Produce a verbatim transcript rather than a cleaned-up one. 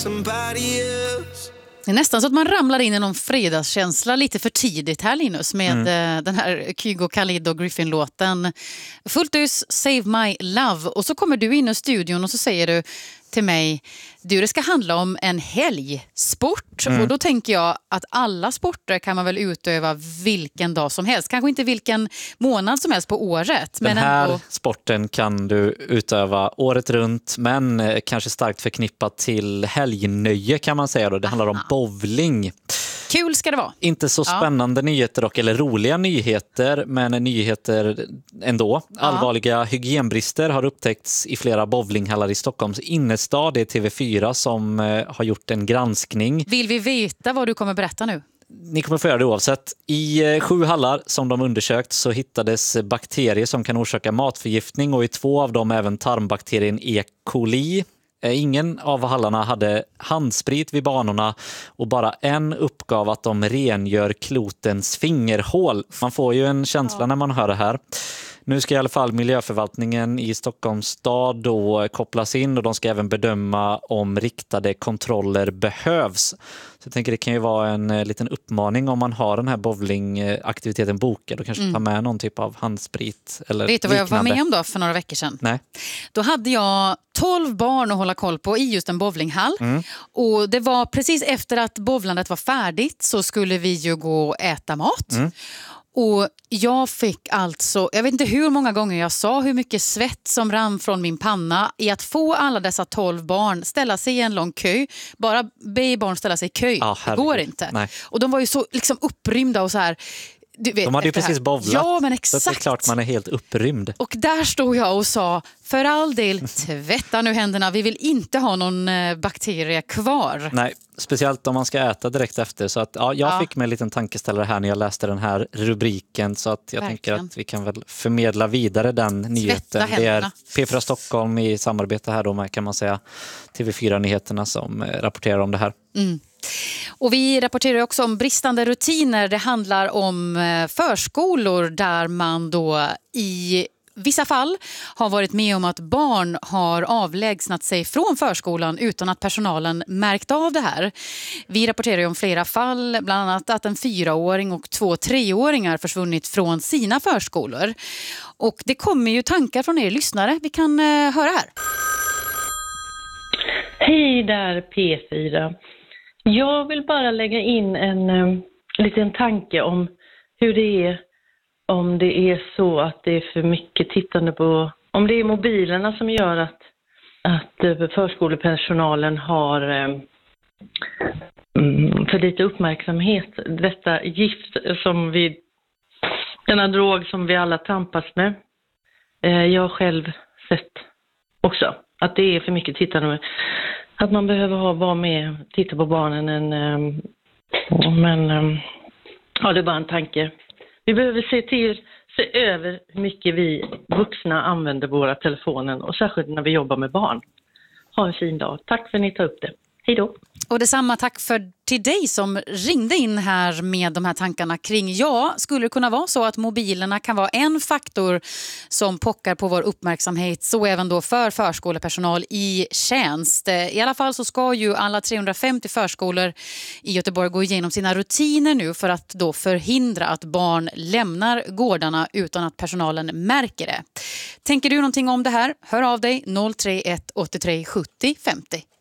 somebody else. Det är nästan så att man ramlar in i någon fredagskänsla lite för tidigt här, Linus, med Mm. eh, den här Kygo, Khalid och Griffin-låten. Fullt ut Save My Love. Och så kommer du in i studion och så säger du till mig, du, det ska handla om en helgsport. Mm. Och då tänker jag att alla sporter kan man väl utöva vilken dag som helst. Kanske inte vilken månad som helst på året. Den men här ändå... sporten kan du utöva året runt, men eh, kanske starkt förknippat till helgnöje kan man säga då. Det handlar om bowling. Kul ska det vara. Inte så Ja. spännande nyheter dock, eller roliga nyheter, men nyheter ändå. Allvarliga hygienbrister har upptäckts i flera bowlinghallar i Stockholms innerstad. Det är T V fyra som eh, har gjort en granskning. Vill vi veta vad du kommer berätta nu? Ni kommer få göra det oavsett. I eh, sju hallar som de undersökt så hittades bakterier som kan orsaka matförgiftning, och i två av dem även tarmbakterien E. coli. Ingen av hallarna hade handsprit vid banorna och bara en uppgav att de rengör klotens fingerhål. Man får ju en känsla ja. när man hör det här. Nu ska i alla fall miljöförvaltningen i Stockholms stad då kopplas in, och de ska även bedöma om riktade kontroller behövs. Så jag tänker det kan ju vara en eh, liten uppmaning om man har den här bowlingaktiviteten bokad och kanske mm. ta med någon typ av handsprit eller Vet du vad jag liknande. var med om då för några veckor sedan? Nej. Då hade jag tolv barn att hålla koll på i just en bowlinghall. Mm. Och det var precis efter att bowlandet var färdigt så skulle vi ju gå och äta mat. Mm. Och jag fick alltså, jag vet inte hur många gånger jag sa hur mycket svett som rann från min panna i att få alla dessa tolv barn ställa sig i en lång kö. Bara be barn ställa sig i kö, ah, det går inte. Nej. Och de var ju så liksom upprymda och så här. Du vet, de hade ju precis bowlat. Ja, men exakt. Så det är klart man är helt upprymd. Och där stod jag och sa, för all del, tvätta nu händerna. Vi vill inte ha någon bakterie kvar. Nej, speciellt om man ska äta direkt efter. Så att, ja, jag ja. fick mig en liten tankeställare här när jag läste den här rubriken. Så att jag Verkligen. tänker att vi kan väl förmedla vidare den nyheten. Det är P fyra Stockholm i samarbete här då med, kan man säga, T V fyra-nyheterna som rapporterar om det här. Mm. Och vi rapporterar också om bristande rutiner. Det handlar om förskolor där man då i vissa fall har varit med om att barn har avlägsnat sig från förskolan utan att personalen märkt av det här. Vi rapporterar ju om flera fall, bland annat att en fyraåring och två treåringar försvunnit från sina förskolor. Och det kommer ju tankar från er lyssnare. Vi kan uh, höra här. Hej där P fyra. Jag vill bara lägga in en um, liten tanke om hur det är om det är så att det är för mycket tittande på, om det är mobilerna som gör att, att förskolepersonalen har um, för lite uppmärksamhet. Detta gift som vi, denna drog som vi alla tampas med. Uh, jag har själv sett också att det är för mycket tittande med. Att man behöver ha, vara med och titta på barnen. En, um, men um, ja, det är bara en tanke. Vi behöver se till, se över hur mycket vi vuxna använder våra telefoner. Och särskilt när vi jobbar med barn. Ha en fin dag. Tack för att ni tar upp det. Hej då. Och detsamma tack för till dig som ringde in här med de här tankarna kring, ja, skulle det kunna vara så att mobilerna kan vara en faktor som pockar på vår uppmärksamhet, så även då för förskolepersonal i tjänst. I alla fall så ska ju alla trehundrafemtio förskolor i Göteborg gå igenom sina rutiner nu för att då förhindra att barn lämnar gårdarna utan att personalen märker det. Tänker du någonting om det här? Hör av dig noll tre ett åttiotre sjuttio femtio.